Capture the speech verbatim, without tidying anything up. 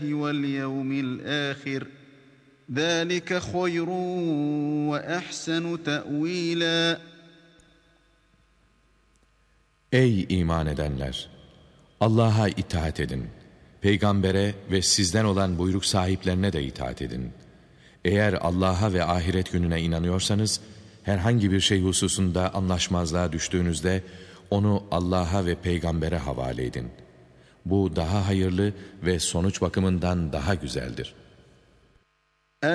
وَالْيَوْمِ الْآخِرِ ذَٰلِكَ خَيْرٌ وَأَحْسَنُ تَأْوِيلًا. Ey iman edenler! Allah'a itaat edin. Peygambere ve sizden olan buyruk sahiplerine de itaat edin. Eğer Allah'a ve ahiret gününe inanıyorsanız, herhangi bir şey hususunda anlaşmazlığa düştüğünüzde, onu Allah'a ve peygambere havale edin. Bu daha hayırlı ve sonuç bakımından daha güzeldir.